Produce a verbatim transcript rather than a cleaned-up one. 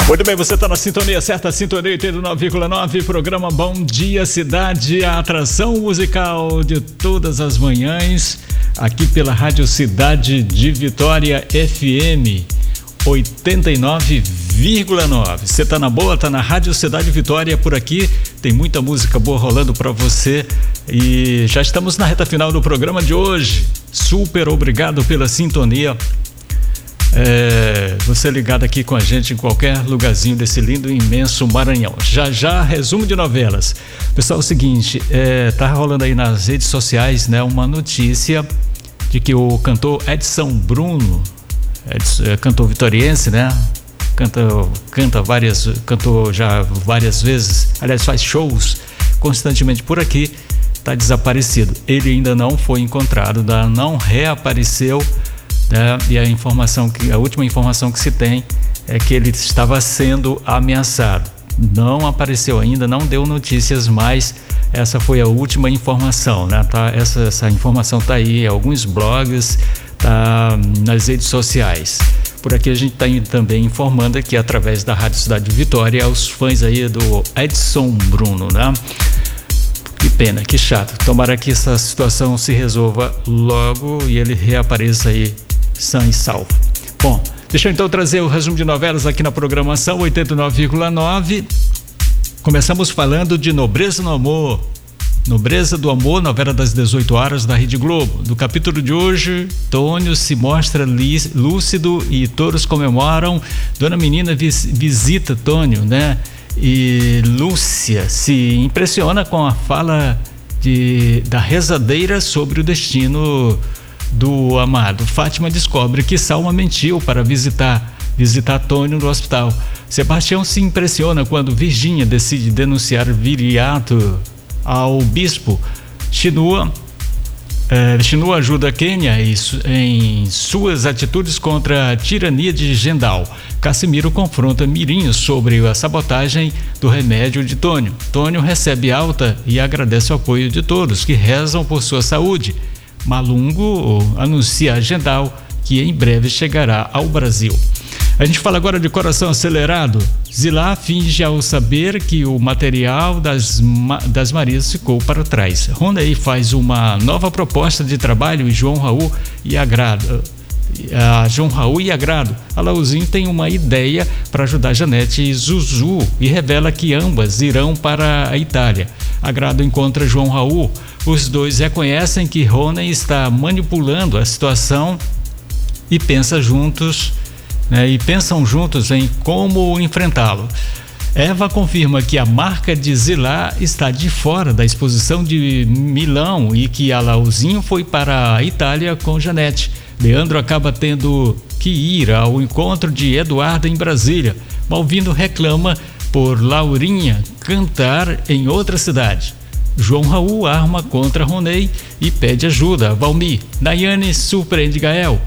Muito bem, você está na sintonia certa, sintonia oitenta e nove vírgula nove, programa Bom Dia Cidade, a atração musical de todas as manhãs, aqui pela Rádio Cidade de Vitória F M oitenta e nove vírgula nove. Você tá na boa, tá na Rádio Cidade Vitória, por aqui tem muita música boa rolando para você e já estamos na reta final do programa de hoje. Super obrigado pela sintonia. É, você ligado aqui com a gente em qualquer lugarzinho desse lindo e imenso Maranhão. Já já, resumo de novelas. Pessoal, é o seguinte, é, tá rolando aí nas redes sociais, né, uma notícia de que o cantor Edson Bruno, Edson, é, cantor vitoriense, né, canta, canta várias, cantou já várias vezes, aliás, faz shows constantemente por aqui, tá desaparecido. Ele ainda não foi encontrado, ainda não reapareceu. É, e a informação que a última informação que se tem é que ele estava sendo ameaçado. Não apareceu ainda, não deu notícias, mas essa foi a última informação, né? Tá, essa, essa informação está aí em alguns blogs, tá nas redes sociais. Por aqui a gente está também informando que através da Rádio Cidade de Vitória aos fãs aí do Edson Bruno, né? Que pena, que chato. Tomara que essa situação se resolva logo e ele reapareça aí sã e salvo. Bom, deixa eu então trazer o resumo de novelas aqui na programação oitenta e nove vírgula nove. Começamos falando de Nobreza no Amor. Nobreza do Amor, novela das dezoito horas da Rede Globo. Do capítulo de hoje, Tônio se mostra lúcido e todos comemoram. Dona Menina vis, visita Tônio, né? E Lúcia se impressiona com a fala de, da rezadeira sobre o destino do amado. Fátima descobre que Salma mentiu para visitar visitar Tônio no hospital. Sebastião se impressiona quando Virgínia decide denunciar Viriato ao bispo. Chinua eh, Chinua ajuda Quênia em suas atitudes contra a tirania de Gendal. Cassimiro confronta Mirinho sobre a sabotagem do remédio de Tônio. Tônio recebe alta e agradece o apoio de todos que rezam por sua saúde. Malungo anuncia a Gendal que em breve chegará ao Brasil. A gente fala agora de Coração Acelerado. Zilá finge ao saber que o material das, das Marias ficou para trás. Ronei faz uma nova proposta de trabalho e João Raul e agrada. A João Raul e agrado. Alaúzinho tem uma ideia para ajudar Janete e Zuzu e revela que ambas irão para a Itália. Agrado encontra João Raul. Os dois reconhecem que Rony está manipulando a situação e pensa juntos, né, e pensam juntos em como enfrentá-lo. Eva confirma que a marca de Zilá está de fora da exposição de Milão e que Alaúzinho foi para a Itália com Janete. Leandro acaba tendo que ir ao encontro de Eduardo em Brasília. Malvino reclama por Laurinha cantar em outra cidade. João Raul arma contra Ronei e pede ajuda a Valmir. Nayane surpreende Gael.